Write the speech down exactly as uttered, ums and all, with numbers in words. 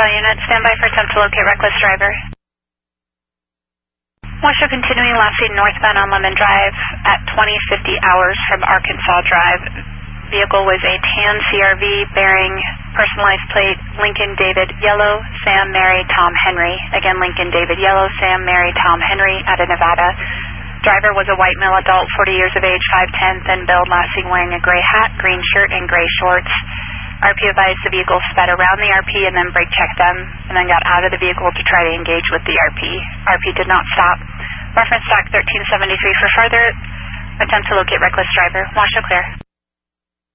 all units, stand by for attempt to locate reckless driver. Washoe continuing last seen northbound on Lemon Drive at twenty fifty hours from Arkansas Drive. Vehicle was a tan C R V bearing personalized plate Lincoln David Yellow, Sam Mary Tom Henry. Again, Lincoln David Yellow, Sam Mary Tom Henry out of Nevada. Driver was a white male adult, forty years of age, five ten, thin build, last seen wearing a gray hat, green shirt, and gray shorts. R P advised the vehicle sped around the R P and then brake checked them, and then got out of the vehicle to try to engage with the R P. R P did not stop. Reference doc thirteen seventy-three for further attempt to locate reckless driver. Washoe clear.